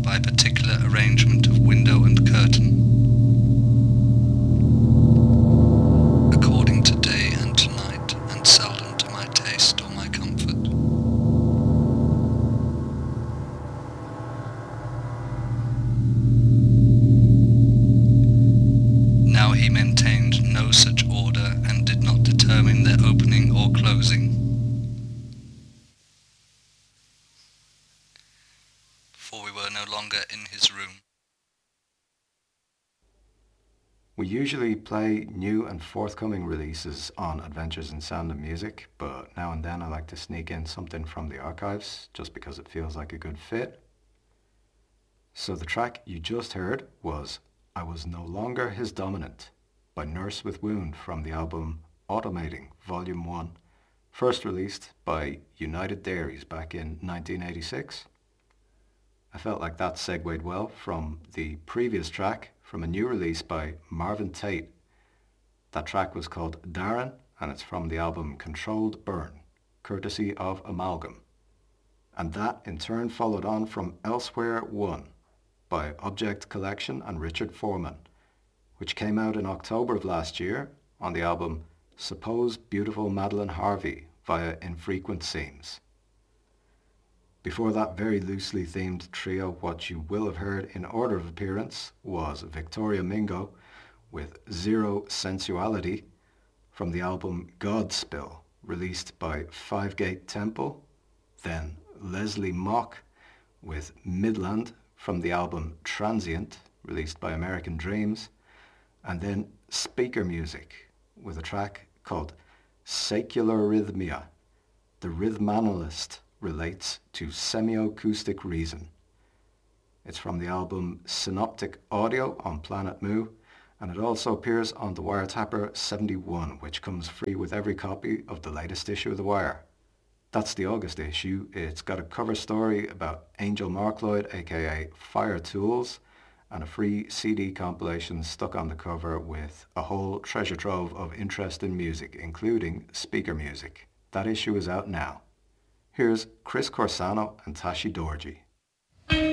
by a particular arrangement of window and curtain, according to day and to night, and seldom to my taste or my comfort. Now he maintained no such order and did not determine their opening or closing. For we were no longer in his room. We usually play new and forthcoming releases on Adventures in Sound and Music, but now and then I like to sneak in something from the archives just because it feels like a good fit. So the track you just heard was I Was No Longer His Dominant by Nurse with Wound from the album Automating Volume 1, first released by United Dairies back in 1986. I felt like that segued well from the previous track from a new release by Marvin Tate. That track was called Darren, and it's from the album Controlled Burn, courtesy of Amalgam. And that in turn followed on from Elsewhere 1 by Object Collection and Richard Foreman, which came out in October of last year on the album Suppose Beautiful Madeline Harvey via Infrequent Seams. Before that very loosely themed trio, what you will have heard in order of appearance was Victoria Mingo with Zero Sensuality from the album Godspill, released by Five Gate Temple, then Leslie Mock with Midland from the album Transient, released by American Dreams, and then Speaker Music with a track called Secular Rhythmia. The rhythmanalyst relates to Semioacoustic Reason. It's from the album Synoptic Audio on Planet Mu, and it also appears on The Wiretapper 71, which comes free with every copy of the latest issue of The Wire. That's the August issue. It's got a cover story about Angel Markloyd, aka Fire Tools, and a free CD compilation stuck on the cover with a whole treasure trove of interest in music, including speaker music. That issue is out now. Here's Chris Corsano and Tashi Dorji.